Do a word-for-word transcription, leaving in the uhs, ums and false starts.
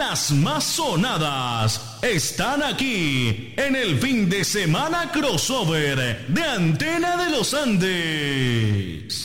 Las más sonadas están aquí en el fin de semana crossover de Antena de los Andes.